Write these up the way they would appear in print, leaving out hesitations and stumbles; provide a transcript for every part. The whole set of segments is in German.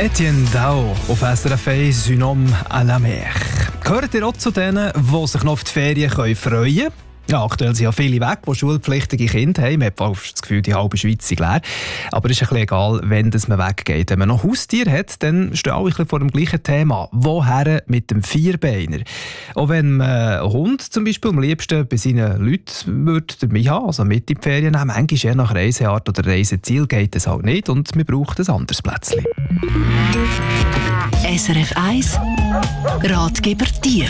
Etienne Dao auf SRF 1, «Un homme à la mer». Gehört ihr auch zu denen, die sich noch auf die Ferien freuen können? Ja, aktuell sind ja viele weg, die schulpflichtige Kinder haben. Man hat fast das Gefühl, die halbe Schweiz ist leer. Aber es ist ein bisschen egal, wenn man weggeht. Wenn man noch Haustier hat, dann stehen alle ein bisschen vor dem gleichen Thema. Woher mit dem Vierbeiner? Auch wenn man einen Hund zum Beispiel am liebsten bei seinen Leuten dabei haben, also mit in die Ferien nehmen, manchmal je nach Reiseart oder Reiseziel geht es halt nicht und man braucht ein anderes Plätzchen. SRF 1 Ratgeber Tier.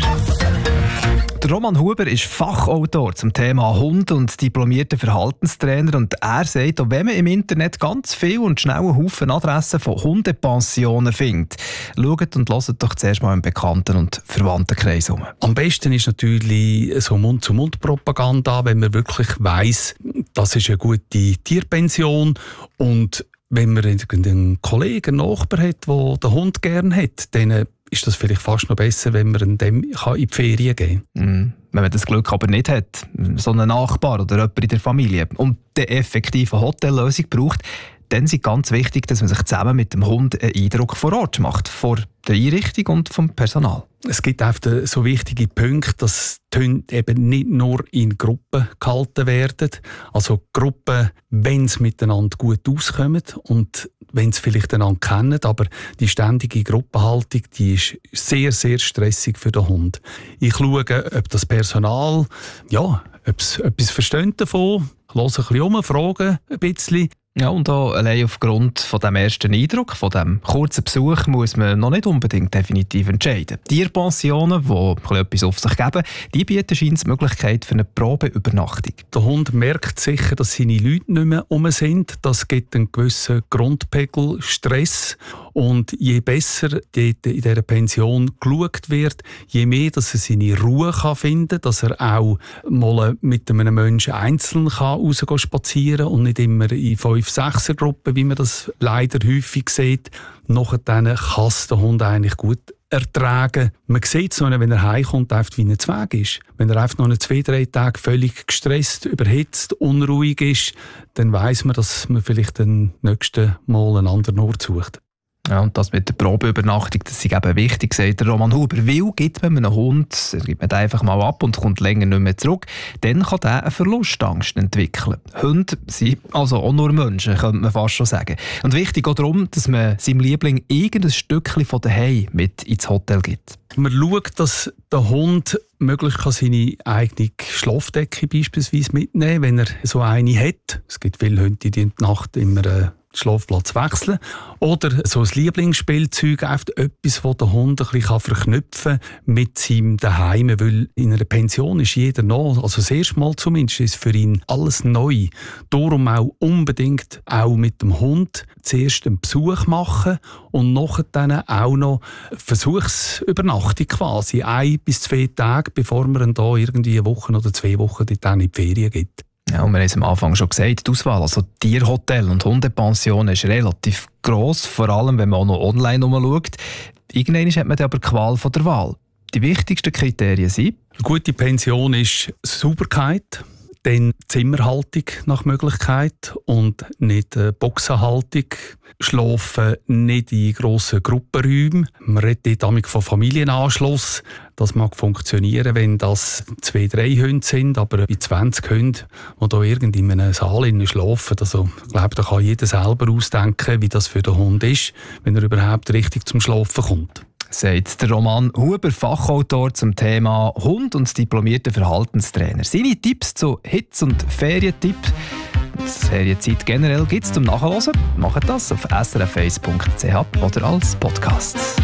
Der Roman Huber ist Fachautor zum Thema Hund und diplomierter Verhaltenstrainer. Und er sagt, auch wenn man im Internet ganz viel und schnell einen Haufen Adressen von Hundepensionen findet, schaut und hört doch zuerst mal im Bekannten- und Verwandtenkreis um. Am besten ist natürlich so Mund-zu-Mund-Propaganda, wenn man wirklich weiss, das ist eine gute Tierpension. Und wenn man einen Kollegen, einen Nachbar hat, der den Hund gerne hat, dann ist das vielleicht fast noch besser, wenn man dem in die Ferien gehen kann. Wenn man das Glück aber nicht hat, so einen Nachbar oder jemand in der Familie und die effektive Hotellösung braucht, dann ist ganz wichtig, dass man sich zusammen mit dem Hund einen Eindruck vor Ort macht, vor der Einrichtung und vom Personal. Es gibt auch so wichtige Punkte, dass die Hunde eben nicht nur in Gruppen gehalten werden. Also Gruppen, wenn sie miteinander gut auskommen und wenn sie vielleicht einander kennen, aber die ständige Gruppenhaltung, die ist sehr, sehr stressig für den Hund. Ich schaue, ob das Personal, ob es etwas versteht davon, höre ein bisschen um, frage ein bisschen. Ja, und auch allein aufgrund von dem ersten Eindruck, von dem kurzen Besuch, muss man noch nicht unbedingt definitiv entscheiden. Tierpensionen, die etwas auf sich geben, die bieten scheinbar die Möglichkeit für eine Probeübernachtung. Der Hund merkt sicher, dass seine Leute nicht mehr um sind. Das gibt einen gewissen Grundpegel Stress. Und je besser dort in dieser Pension geschaut wird, je mehr dass er seine Ruhe finden kann, dass er auch mal mit einem Menschen einzeln rausgehen spazieren und nicht immer in 5-6er-Gruppen, wie man das leider häufig sieht. Nachher kann es der Hund eigentlich gut ertragen. Man sieht es noch, wenn er heimkommt, einfach wie ein Zweig ist. Wenn er einfach noch 2-3 Tage völlig gestresst, überhitzt, unruhig ist, dann weiss man, dass man vielleicht den nächsten Mal einen anderen Ort sucht. Ja, und das mit der Probeübernachtung, das ist eben wichtig, sagt der Roman Huber. Weil gibt man einem Hund, gibt man den einfach mal ab und kommt länger nicht mehr zurück, dann kann der eine Verlustangst entwickeln. Hunde sind also auch nur Menschen, könnte man fast schon sagen. Und wichtig auch darum, dass man seinem Liebling irgendein Stückchen von daheim mit ins Hotel gibt. Man schaut, dass der Hund möglichst seine eigene Schlafdecke beispielsweise mitnehmen kann, wenn er so eine hat. Es gibt viele Hunde, die in der Nacht immer Schlafplatz wechseln. Oder so ein Lieblingsspielzeug, etwas, das der Hund ein bisschen verknüpfen kann mit seinem Daheim. Weil in einer Pension ist jeder neu, also das erste Mal zumindest, ist für ihn alles neu. Darum auch unbedingt auch mit dem Hund zuerst einen Besuch machen und nachher dann auch noch Versuchsübernachtung quasi. 1 bis 2 Tage, bevor man dann da irgendwie eine Woche oder 2 Wochen dort in die Ferien gibt. Ja, und wir haben es am Anfang schon gesagt, die Auswahl, also Tierhotel und Hundepension ist relativ gross, vor allem wenn man auch noch online umschaut. Irgendwann hat man dann aber die Qual von der Wahl. Die wichtigsten Kriterien sind: eine gute Pension ist Sauberkeit, dann Zimmerhaltung nach Möglichkeit und nicht Boxenhaltung. Schlafen nicht in grossen Gruppenräumen. Man redet damit von Familienanschluss. Das mag funktionieren, wenn das 2-3 Hunde sind, aber bei 20 Hunden, die da irgendwie in einem Saal schlafen, also ich glaube, da kann jeder selber ausdenken, wie das für den Hund ist, wenn er überhaupt richtig zum Schlafen kommt. Sagt der Roman Huber, Fachautor zum Thema Hund und diplomierter Verhaltenstrainer. Seine Tipps zu Hitz- und Ferientipps, die Ferienzeit generell gibt es zum Nachhören. Macht das auf srf1.ch oder als Podcast.